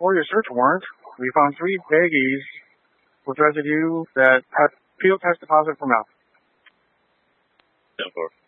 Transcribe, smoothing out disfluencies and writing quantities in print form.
for your search warrant, we found 3 baggies with residue that had field test deposit for meth. 10-4.